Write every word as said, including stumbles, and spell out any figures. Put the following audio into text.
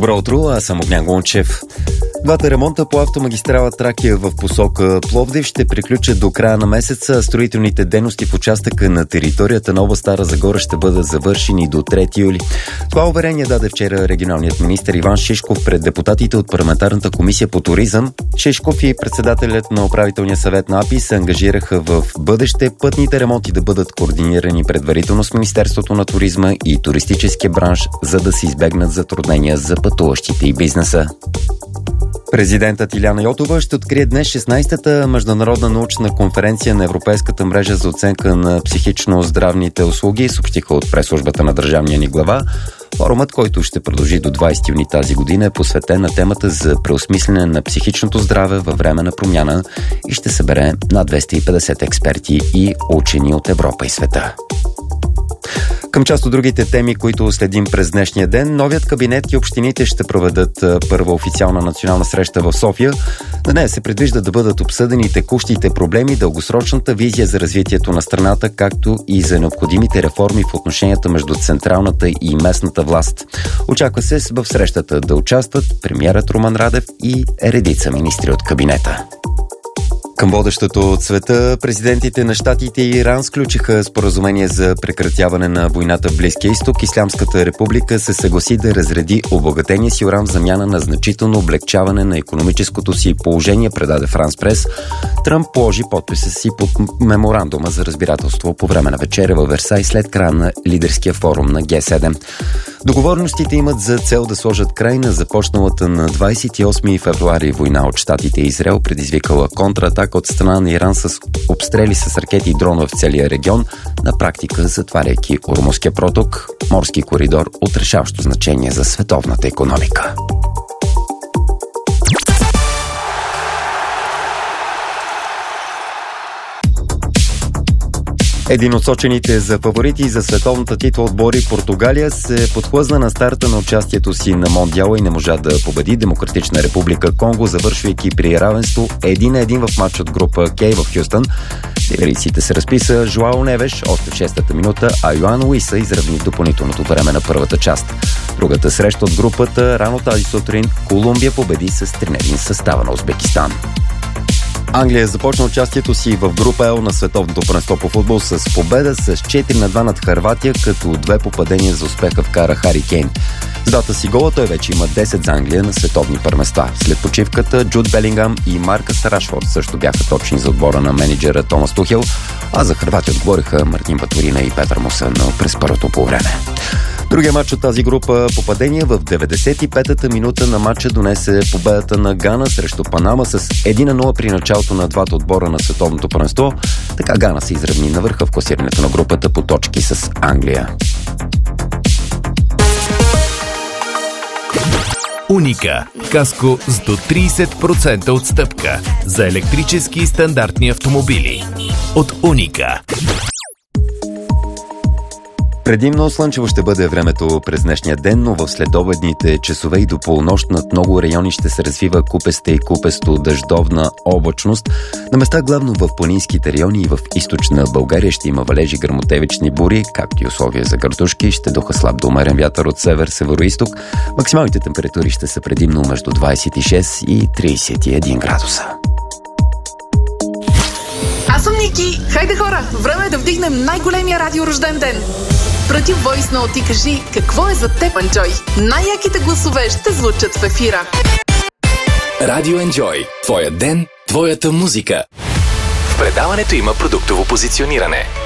Добро утро, аз съм Огнян Гончев. Двата ремонта по автомагистрала Тракия в посока Пловдив ще приключат до края на месеца. Строителните дейности в участъка на територията на област Стара Загора ще бъдат завършени до трети юли. Това уверение даде вчера регионалният министър Иван Шишков пред депутатите от парламентарната комисия по туризъм. Шишков и председателят на управителния съвет на АПИ се ангажираха в бъдеще пътните ремонти да бъдат координирани предварително с Министерството на туризма и туристическия бранш, за да се избегнат затруднения за пътуващите и бизнеса. Президентът Илияна Йотова ще открие днес шестнадесетата международна научна конференция на Европейската мрежа за оценка на психично-здравните услуги, съобщиха от пресслужбата на държавния ни глава. Форумът, който ще продължи до двадесети юни тази година, е посветен на темата за преосмислене на психичното здраве във време на промяна и ще събере над двеста и петдесет експерти и учени от Европа и света. Към част от другите теми, които следим през днешния ден, новият кабинет и общините ще проведат първа официална национална среща в София. На нея се предвижда да бъдат обсъдени текущите проблеми, дългосрочната визия за развитието на страната, както и за необходимите реформи в отношенията между централната и местната власт. Очаква се в срещата да участват премиерът Румен Радев и редица министри от кабинета. Към водещото от света, президентите на Щатите и Иран сключиха споразумение за прекратяване на войната в Близкия изток. Ислямската република се съгласи да разреди обогатения си уран в замяна на значително облегчаване на икономическото си положение, предаде Франс Прес. Тръмп положи подписа си под меморандума за разбирателство по време на вечеря във Версай след края на лидерския форум на Г седем. Договорностите имат за цел да сложат край на започналата на двадесет и осми февруари война от Щатите и Израел, предизвикала контратака от страна на Иран с обстрели с ракети и дронове в целия регион, на практика затваряйки Ормузския проток, морски коридор от решаващо значение за световната икономика. Един от сочените за фаворити за световната титла отбори Португалия се подхлъзна на старта на участието си на Мондиала и не можа да победи Демократична република Конго, завършвайки при равенство един на един в матч от група К в Хюстън. Северийците се разписа Жуао Невеш още в шестата минута, а Йоан Уиса изравни допълнителното време на първата част. Другата среща от групата рано тази сутрин Колумбия победи с три на един състава на Узбекистан. Англия започна участието си в група Л на световното първенство по футбол с победа с четири на две над Хърватия, като две попадения за успеха вкара Хари Кейн. С двата си гола той вече има десет за Англия на световни първенства. След почивката Джуд Белингам и Маркъс Рашфорд също бяха точни за отбора на менеджера Томас Тухел, а за Хърватия отговориха Мартин Батурина и Петър Мусън през първото полувреме. Другия матч от тази група попадение в деветдесет и петата минута на матча донесе победата на Гана срещу Панама с един на нула при началото на двата отбора на световното първенство. Така Гана се изравни на върха в класирането на групата по точки с Англия. Уника. Каско с до тридесет процента отстъпка за електрически и стандартни автомобили. От Уника. Предимно слънчево ще бъде времето през днешния ден, но в следобедните часове и до полунощ над много райони ще се развива купеста и купесто дъждовна облачност. На места главно в планинските райони и в източна България ще има валежи, гръмотевични бури, както и условия за градушки. Ще духа слаб до умерен вятър от север-североизток. Максималните температури ще са предимно между двадесет и шест и тридесет и един градуса. Аз съм Ники. Хайде хора, време е да вдигнем най-големия радиорожден ден. Прати войс ноут и кажи какво е за теб, Enjoy. Най-яките гласове ще звучат в ефира. Радио Enjoy. Твоя ден, твоята музика. В предаването има продуктово позициониране.